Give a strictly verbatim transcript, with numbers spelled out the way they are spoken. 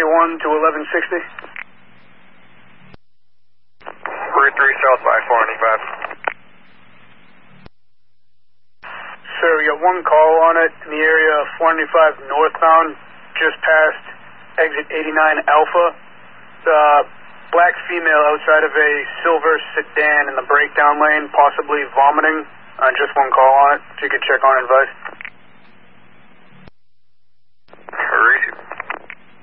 one to eleven sixty. Route three south by four ninety-five. Sir, we got one call on it in the area of four ninety-five northbound, just past exit eighty-nine Alpha. The black female outside of a silver sedan in the breakdown lane, possibly vomiting. Uh, just one call on it, so you could check on advice.